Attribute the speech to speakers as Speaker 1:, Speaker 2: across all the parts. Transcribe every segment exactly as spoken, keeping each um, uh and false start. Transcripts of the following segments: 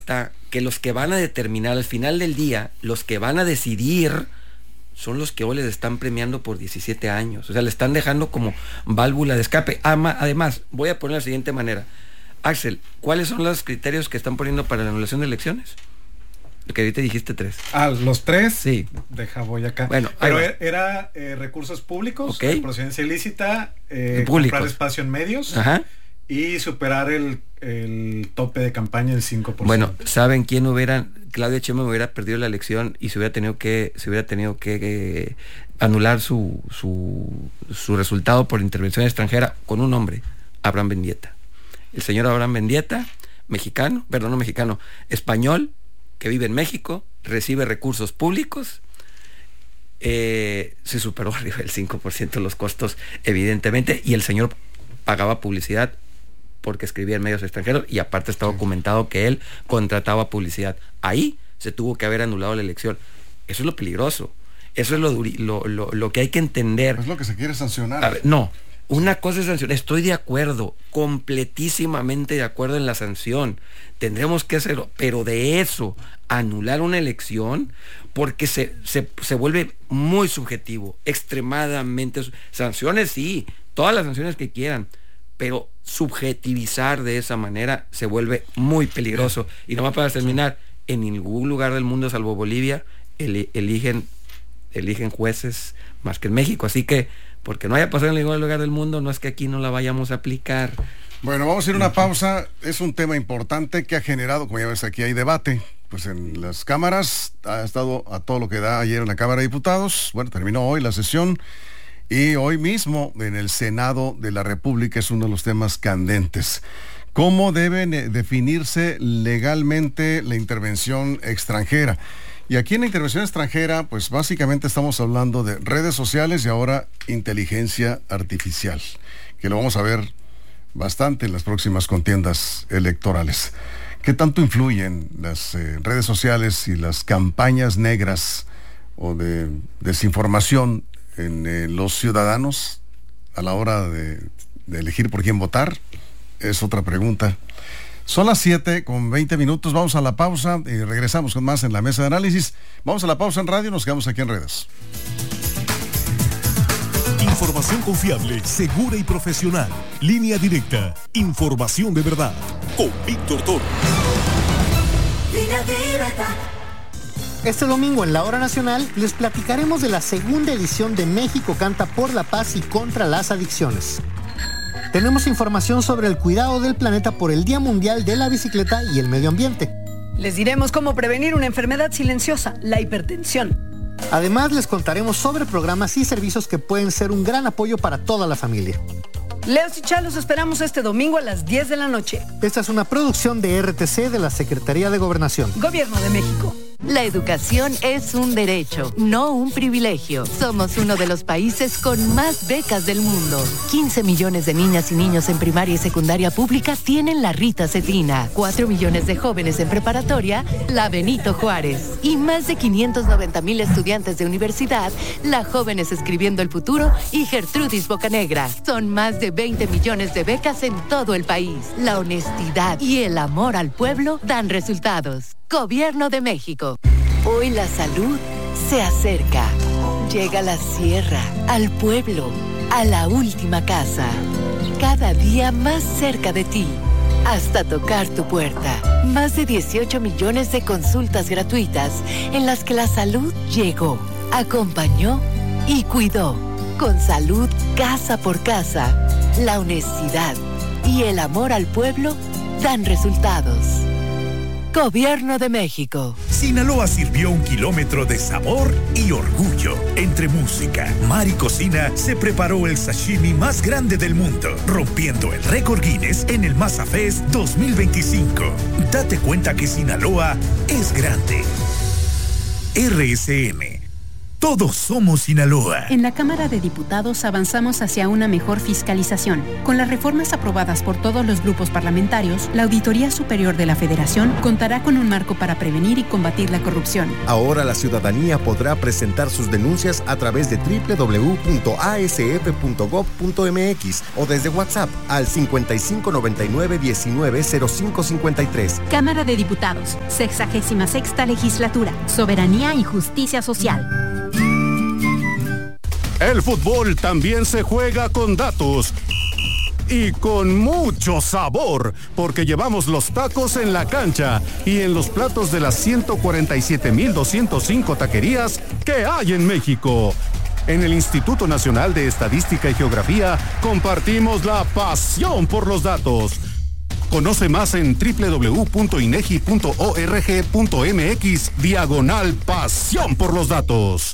Speaker 1: que los que van a determinar al final del día, los que van a decidir, son los que hoy les están premiando por diecisiete años. O sea, le están dejando como válvula de escape. Además, voy a poner de la siguiente manera. Axel, ¿cuáles son los criterios que están poniendo para la anulación de elecciones? Lo que ahorita dijiste tres.
Speaker 2: Ah, ¿los tres?
Speaker 1: Sí.
Speaker 2: Deja, voy acá.
Speaker 1: Bueno,
Speaker 2: pero era, era eh, recursos públicos,
Speaker 1: okay.
Speaker 2: procedencia ilícita, eh, comprar espacio en medios.
Speaker 1: Ajá.
Speaker 2: Y superar el, el tope de campaña del cinco por
Speaker 1: Bueno,
Speaker 2: ciento.
Speaker 1: ¿saben quién hubiera? Claudia Sheinbaum hubiera perdido la elección y se hubiera tenido que, se hubiera tenido que eh, anular su, su, su resultado por intervención extranjera con un hombre, Abraham Mendieta. El señor Abraham Mendieta, mexicano, perdón, no mexicano, español, que vive en México, recibe recursos públicos, eh, se superó arriba del cinco por ciento los costos, evidentemente, y el señor pagaba publicidad porque escribía en medios extranjeros y aparte está documentado que él contrataba publicidad. Ahí se tuvo que haber anulado la elección. Eso es lo peligroso. Eso es lo, lo, lo, lo que hay que entender.
Speaker 3: Es lo que se quiere sancionar.
Speaker 1: A ver, no, una cosa es sancionar. Estoy de acuerdo, completísimamente de acuerdo en la sanción. Tendremos que hacerlo, pero de eso, anular una elección, porque se, se, se vuelve muy subjetivo, extremadamente. Sanciones sí, todas las sanciones que quieran, pero subjetivizar de esa manera se vuelve muy peligroso. Y nomás para terminar, en ningún lugar del mundo salvo Bolivia el, eligen eligen jueces más que en México, así que porque no haya pasado en ningún lugar del mundo no es que aquí no la vayamos a aplicar.
Speaker 3: Bueno, vamos a ir a una pausa. Es un tema importante que ha generado, como ya ves, aquí hay debate pues en las cámaras, ha estado a todo lo que da ayer en la Cámara de Diputados. Bueno, terminó hoy la sesión. Y hoy mismo en el Senado de la República es uno de los temas candentes. ¿Cómo debe definirse legalmente la intervención extranjera? Y aquí en la intervención extranjera, pues básicamente estamos hablando de redes sociales y ahora inteligencia artificial, que lo vamos a ver bastante en las próximas contiendas electorales. ¿Qué tanto influyen las eh, redes sociales y las campañas negras o de desinformación en eh, los ciudadanos a la hora de, de elegir por quién votar? Es otra pregunta. Son las siete con veinte minutos, vamos a la pausa y regresamos con más en la mesa de análisis. Vamos a la pausa en radio y nos quedamos aquí en redes.
Speaker 4: Información confiable, segura y profesional. Línea directa, información de verdad. Con Víctor Toro.
Speaker 5: Línea directa.
Speaker 6: Este domingo en la Hora Nacional les platicaremos de la segunda edición de México Canta por la Paz y contra las Adicciones. Tenemos información sobre el cuidado del planeta por el Día Mundial de la Bicicleta y el Medio Ambiente.
Speaker 7: Les diremos cómo prevenir una enfermedad silenciosa, la hipertensión.
Speaker 6: Además, les contaremos sobre programas y servicios que pueden ser un gran apoyo para toda la familia.
Speaker 7: Leos y Chá los esperamos este domingo a las diez de la noche.
Speaker 6: Esta es una producción de R T C de la Secretaría de Gobernación.
Speaker 7: Gobierno de México.
Speaker 8: La educación es un derecho, no un privilegio. Somos uno de los países con más becas del mundo. quince millones de niñas y niños en primaria y secundaria pública tienen la Rita Cetina. cuatro millones de jóvenes en preparatoria, la Benito Juárez. Y más de quinientos noventa mil estudiantes de universidad, la Jóvenes Escribiendo el Futuro y Gertrudis Bocanegra. Son más de veinte millones de becas en todo el país. La honestidad y el amor al pueblo dan resultados. Gobierno de México. Hoy la salud se acerca. Llega a la sierra, al pueblo, a la última casa. Cada día más cerca de ti, hasta tocar tu puerta. Más de dieciocho millones de consultas gratuitas en las que la salud llegó, acompañó y cuidó. Con salud casa por casa, la honestidad y el amor al pueblo dan resultados. Gobierno de México.
Speaker 4: Sinaloa sirvió un kilómetro de sabor y orgullo. Entre música, mar y cocina, se preparó el sashimi más grande del mundo, rompiendo el récord Guinness en el Masa Fest dos mil veinticinco. Date cuenta que Sinaloa es grande. R S M. Todos somos Sinaloa.
Speaker 9: En la Cámara de Diputados avanzamos hacia una mejor fiscalización. Con las reformas aprobadas por todos los grupos parlamentarios, la Auditoría Superior de la Federación contará con un marco para prevenir y combatir la corrupción.
Speaker 10: Ahora la ciudadanía podrá presentar sus denuncias a través de doble u doble u doble u punto a s f punto gob punto m x o desde WhatsApp al cincuenta y cinco noventa y nueve diecinueve cero cinco cincuenta y tres.
Speaker 11: Cámara de Diputados, sexagésima sexta legislatura, soberanía y justicia social.
Speaker 12: El fútbol también se juega con datos y con mucho sabor, porque llevamos los tacos en la cancha y en los platos de las ciento cuarenta y siete mil doscientos cinco taquerías que hay en México. En el Instituto Nacional de Estadística y Geografía compartimos la pasión por los datos. Conoce más en doble u doble u doble u punto inegi punto org punto m x diagonal pasión por los datos.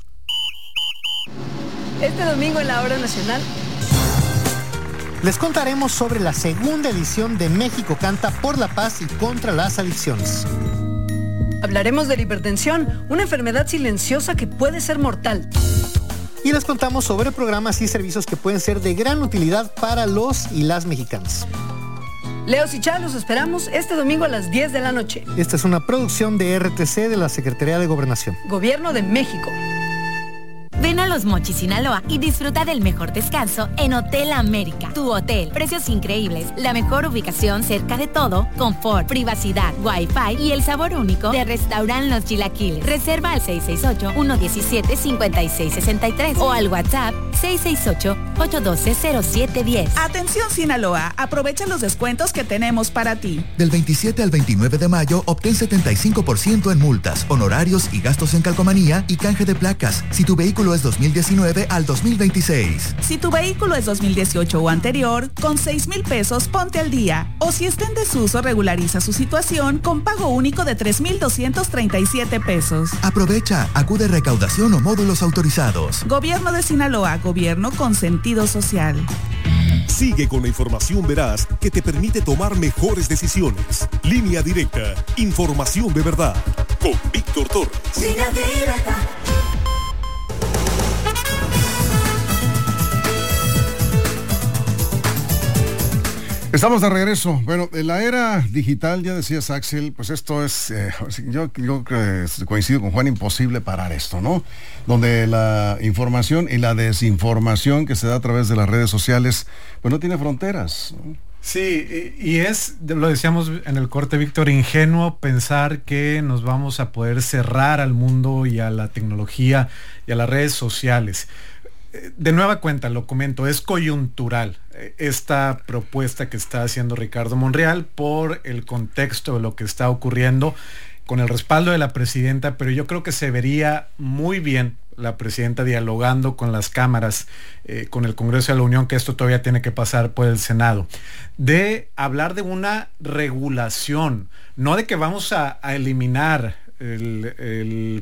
Speaker 7: Este domingo en la Hora Nacional
Speaker 6: les contaremos sobre la segunda edición de México Canta por la Paz y contra las Adicciones.
Speaker 7: hablaremos de la hipertensión, una enfermedad silenciosa que puede ser mortal.
Speaker 6: Y les contamos sobre programas y servicios que pueden ser de gran utilidad para los y las mexicanos.
Speaker 7: Leo Sichá, los esperamos este domingo a las diez de la noche.
Speaker 6: Esta es una producción de R T C de la Secretaría de Gobernación.
Speaker 7: Gobierno de México.
Speaker 11: Ven a Los Mochis, Sinaloa y disfruta del mejor descanso en Hotel América. Tu hotel, precios increíbles, la mejor ubicación cerca de todo, confort, privacidad, wifi y el sabor único de Restaurant Los Chilaquiles. Reserva al seis seis ocho, uno uno siete, cinco seis seis tres o al WhatsApp seis seis ocho, ocho uno dos, cero siete uno cero.
Speaker 13: Atención Sinaloa, aprovecha los descuentos que tenemos para ti.
Speaker 14: Del veintisiete al veintinueve de mayo, obtén setenta y cinco por ciento en multas, honorarios y gastos en calcomanía y canje de placas. Si tu vehículo es dos mil diecinueve al dos mil veintiséis.
Speaker 13: Si tu vehículo es dos mil dieciocho o anterior, con seis mil pesos ponte al día. O si está en desuso, regulariza su situación con pago único de tres mil doscientos treinta y siete pesos.
Speaker 14: Aprovecha, acude a recaudación o módulos autorizados.
Speaker 13: Gobierno de Sinaloa, gobierno con sentido social.
Speaker 15: Sigue con la información veraz que te permite tomar mejores decisiones. Línea Directa, información de verdad. Con Víctor Torres.
Speaker 5: Línea Directa.
Speaker 3: Estamos de regreso. Bueno, en la era digital, ya decías, Axel, pues esto es, eh, yo, yo coincido con Juan, imposible parar esto, ¿no? Donde la información y la desinformación que se da a través de las redes sociales, pues no tiene fronteras, ¿no?
Speaker 2: Sí, y es, lo decíamos en el corte, Víctor, ingenuo pensar que nos vamos a poder cerrar al mundo y a la tecnología y a las redes sociales. De nueva cuenta, lo comento, es coyuntural esta propuesta que está haciendo Ricardo Monreal por el contexto de lo que está ocurriendo con el respaldo de la presidenta, pero yo creo que se vería muy bien la presidenta dialogando con las cámaras, eh, con el Congreso de la Unión, que esto todavía tiene que pasar por el Senado, de hablar de una regulación, no de que vamos a, a eliminar el... el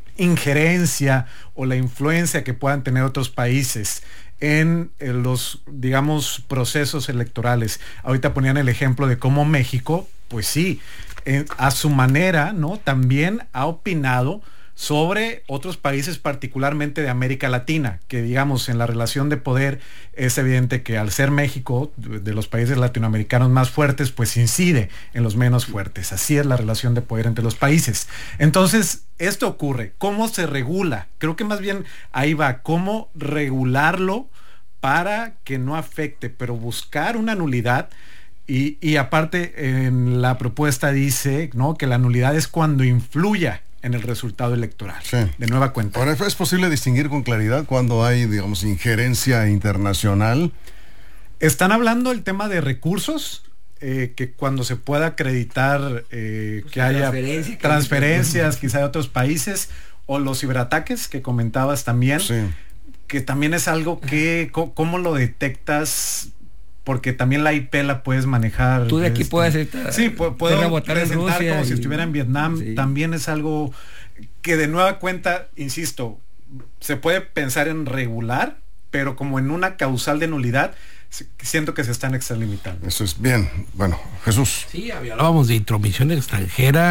Speaker 2: injerencia o la influencia que puedan tener otros países en, en los, digamos, procesos electorales. Ahorita ponían el ejemplo de cómo México, pues sí, en, a su manera, ¿no? También ha opinado sobre otros países, particularmente de América Latina, que digamos en la relación de poder es evidente que al ser México de los países latinoamericanos más fuertes, pues incide en los menos fuertes. Así es la relación de poder entre los países. Entonces, esto ocurre. ¿Cómo se regula? Creo que más bien ahí va, ¿cómo regularlo para que no afecte? Pero buscar una nulidad. Y, y aparte en la propuesta dice, ¿no?, que la nulidad es cuando influya en el resultado electoral. Sí. De nueva cuenta.
Speaker 3: Ahora, ¿es posible distinguir con claridad cuando hay, digamos, injerencia internacional?
Speaker 2: Están hablando el tema de recursos, eh, que cuando se pueda acreditar eh, pues que haya transferencia, transferencias quizá de otros países, o los ciberataques que comentabas también, sí, que también es algo que, ¿cómo lo detectas? Porque también la I P la puedes manejar.
Speaker 1: Tú de aquí
Speaker 2: este,
Speaker 1: puedes estar,
Speaker 2: sí, puedo, puedo
Speaker 1: rebotar en
Speaker 2: presentar
Speaker 1: Rusia
Speaker 2: como
Speaker 1: y,
Speaker 2: si estuviera en Vietnam. Sí. También es algo que de nueva cuenta, insisto, se puede pensar en regular, pero como en una causal de nulidad, siento que se están extralimitando.
Speaker 3: Eso es bien. Bueno, Jesús.
Speaker 16: Sí, hablábamos de intromisión extranjera,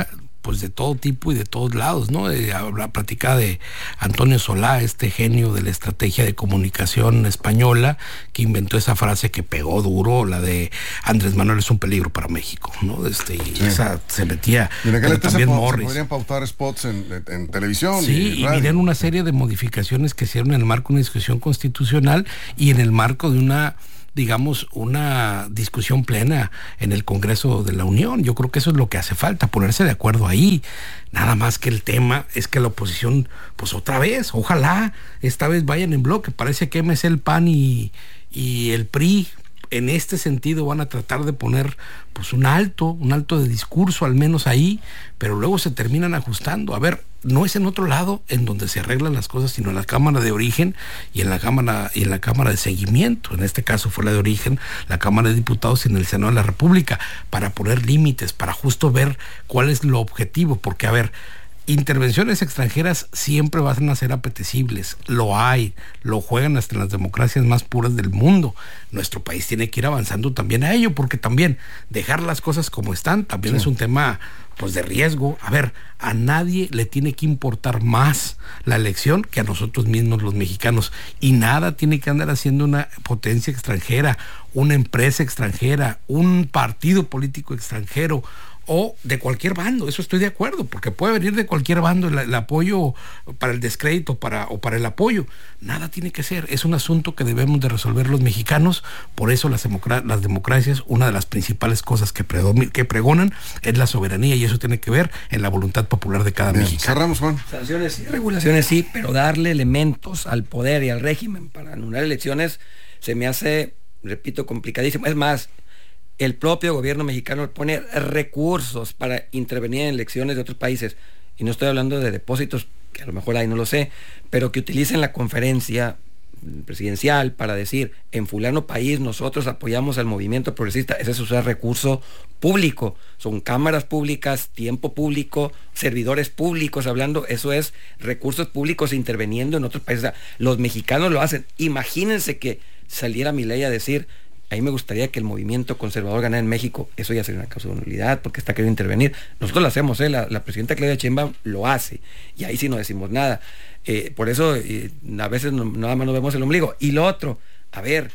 Speaker 16: pues de todo tipo y de todos lados, ¿no? Eh, la platicada de Antonio Solá, este genio de la estrategia de comunicación española, que inventó esa frase que pegó duro, la de Andrés Manuel es un peligro para México, ¿no? Este, y sí. esa se metía también
Speaker 3: se
Speaker 16: Morris.
Speaker 3: podrían pautar spots en, en televisión.
Speaker 16: Sí, y, y vinieron una serie de modificaciones que hicieron en el marco de una discusión constitucional y en el marco de una, digamos, una discusión plena en el Congreso de la Unión. Yo creo que eso es lo que hace falta, ponerse de acuerdo ahí. Nada más que el tema es que la oposición, pues otra vez, ojalá esta vez vayan en bloque. Parece que M C, el P A N y, y el P R I en este sentido van a tratar de poner pues un alto, un alto de discurso al menos ahí, pero luego se terminan ajustando. A ver, no es en otro lado en donde se arreglan las cosas, sino en la Cámara de Origen y en la Cámara y en la Cámara de Seguimiento. En este caso fue la de Origen, la Cámara de Diputados y en el Senado de la República, para poner límites, para justo ver cuál es lo objetivo, porque a ver, intervenciones extranjeras siempre van a ser apetecibles, lo hay, lo juegan hasta en las democracias más puras del mundo. Nuestro país tiene que ir avanzando también a ello, porque también dejar las cosas como están también sí. es un tema pues de riesgo. A ver, a nadie le tiene que importar más la elección que a nosotros mismos los mexicanos, y nada tiene que andar haciendo una potencia extranjera, una empresa extranjera, un partido político extranjero o de cualquier bando. Eso estoy de acuerdo, porque puede venir de cualquier bando el, el apoyo para el descrédito para, o para el apoyo. Nada tiene que ser, es un asunto que debemos de resolver los mexicanos. Por eso las, democra- las democracias, una de las principales cosas que, predomin- que pregonan es la soberanía, y eso tiene que ver en la voluntad popular de cada Bien, mexicano.
Speaker 3: Cerramos, Juan.
Speaker 1: Sanciones y regulaciones sí, pero darle elementos al poder y al régimen para anular elecciones se me hace, repito, complicadísimo. Es más, el propio gobierno mexicano pone recursos para intervenir en elecciones de otros países, y no estoy hablando de depósitos, que a lo mejor ahí no lo sé, pero que utilicen la conferencia presidencial para decir, en fulano país nosotros apoyamos al movimiento progresista. Ese es usar recurso público, son cámaras públicas, tiempo público, servidores públicos hablando, eso es recursos públicos interviniendo en otros países. O sea, los mexicanos lo hacen. Imagínense que saliera Milei a decir, a mí me gustaría que el movimiento conservador ganara en México. Eso ya sería una causa de nulidad, porque está queriendo intervenir. Nosotros lo hacemos, ¿eh? la, la presidenta Claudia Sheinbaum lo hace, y ahí sí no decimos nada. Eh, por eso eh, a veces no, nada más nos vemos el ombligo. Y lo otro, a ver,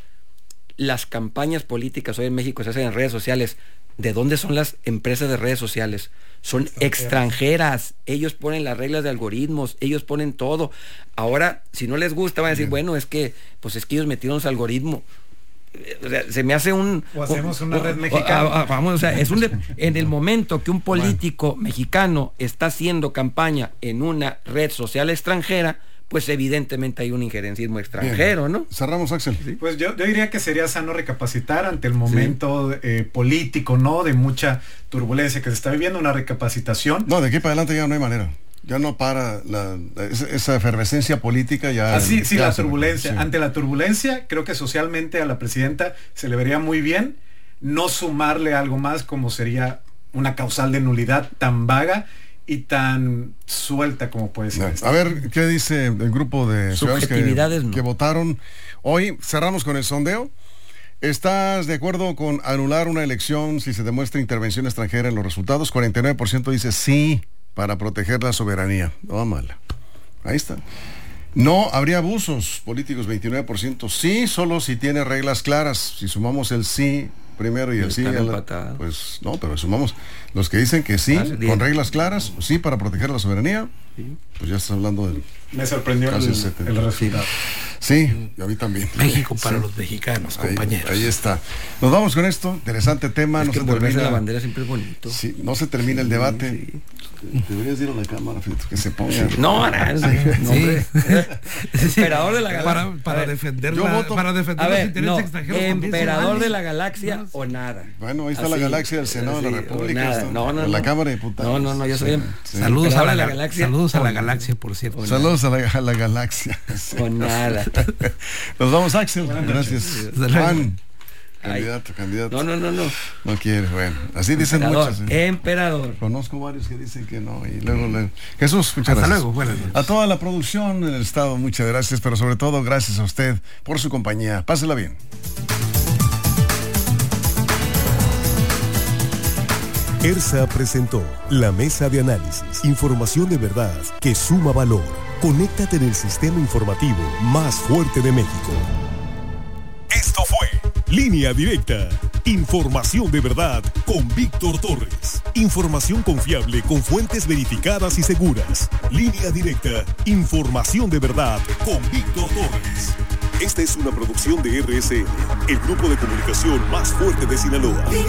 Speaker 1: las campañas políticas hoy en México se hacen en redes sociales. ¿De dónde son las empresas de redes sociales? Son extranjeras. extranjeras. Ellos ponen las reglas de algoritmos, ellos ponen todo. Ahora, si no les gusta, van a decir, Bien. bueno, es que, pues es que ellos metieron su algoritmo. O sea, se me hace un...
Speaker 2: O hacemos una
Speaker 1: o,
Speaker 2: red
Speaker 1: o,
Speaker 2: mexicana.
Speaker 1: O, o, vamos, o sea, es un... En el momento que un político bueno. mexicano está haciendo campaña en una red social extranjera, pues evidentemente hay un injerencismo extranjero, Bien. ¿no?
Speaker 3: Cerramos, Axel.
Speaker 2: Sí. Pues yo, yo diría que sería sano recapacitar ante el momento sí. eh, político, ¿no? De mucha turbulencia que se está viviendo, una recapacitación.
Speaker 3: No, de aquí para adelante ya no hay manera. Ya no para la, esa, esa efervescencia política ya.
Speaker 2: Ah, sí, sí,
Speaker 3: ya
Speaker 2: la
Speaker 3: se,
Speaker 2: turbulencia.
Speaker 3: Sí.
Speaker 2: Ante la turbulencia, creo que socialmente a la presidenta se le vería muy bien no sumarle algo más, como sería una causal de nulidad tan vaga y tan suelta como puede ser.
Speaker 3: A ver, ¿qué dice el grupo de ciudadanos que,
Speaker 1: no.
Speaker 3: que votaron? Hoy cerramos con el sondeo. ¿Estás de acuerdo con anular una elección si se demuestra intervención extranjera en los resultados? cuarenta y nueve por ciento dice sí, para proteger la soberanía. No, mala. Ahí está. No habría abusos políticos, veintinueve por ciento. Sí, solo si tiene reglas claras. Si sumamos el sí primero y el sí, la, pues no, pero sumamos los que dicen que sí, ah, sí con reglas claras, sí, para proteger la soberanía. Sí. Pues ya estás hablando del...
Speaker 2: Me sorprendió el, el, el resultado.
Speaker 3: Sí, y a mí también.
Speaker 16: México para
Speaker 3: sí.
Speaker 16: los mexicanos,
Speaker 3: ahí,
Speaker 16: compañeros.
Speaker 3: Ahí está. Nos vamos con esto. Interesante tema.
Speaker 1: Es
Speaker 3: no
Speaker 1: que
Speaker 3: se termina
Speaker 1: la bandera siempre es bonito.
Speaker 3: Sí, no se termina el debate. Sí. Deberías ir a la cámara, Fito, que se ponga.
Speaker 1: Sí. No, no, no, no hombre. Sí. Emperador de la galaxia.
Speaker 16: Para, para ver, defender,
Speaker 3: la,
Speaker 16: voto, para defender
Speaker 1: a ver,
Speaker 16: los intereses
Speaker 1: no,
Speaker 16: extranjeros.
Speaker 1: Emperador de la galaxia no, o nada.
Speaker 3: Bueno, ahí está
Speaker 1: así,
Speaker 3: la galaxia del Senado
Speaker 1: así,
Speaker 3: de la República.
Speaker 1: Está, no, no,
Speaker 3: en la
Speaker 1: no.
Speaker 3: Cámara de Diputados.
Speaker 1: No, no, no, yo soy.
Speaker 3: Sí.
Speaker 16: Saludos a la,
Speaker 1: la galaxia.
Speaker 16: Saludos a la galaxia, por cierto.
Speaker 3: O saludos a la, a la galaxia.
Speaker 1: Sí. O nada.
Speaker 3: Nos vamos, Axel. Gracias. Juan. Candidato,
Speaker 1: Ay.
Speaker 3: candidato.
Speaker 1: No, no, no, no.
Speaker 3: No quiere, bueno. Así dicen
Speaker 1: emperador,
Speaker 3: muchos. ¿eh?
Speaker 1: Emperador.
Speaker 3: Conozco varios que dicen que no. Y luego, luego. Jesús, muchas
Speaker 16: Hasta
Speaker 3: gracias.
Speaker 16: luego, buenas noches.
Speaker 3: A toda la producción en el estado, muchas gracias. Pero sobre todo, gracias a usted por su compañía. Pásela bien.
Speaker 15: ERSA presentó la mesa de análisis, información de verdad que suma valor. Conéctate en el sistema informativo más fuerte de México. Esto fue Línea Directa. Información de verdad con Víctor Torres. Información confiable con fuentes verificadas y seguras. Línea Directa. Información de verdad con Víctor Torres. Esta es una producción de R S N, el grupo de comunicación más fuerte de Sinaloa.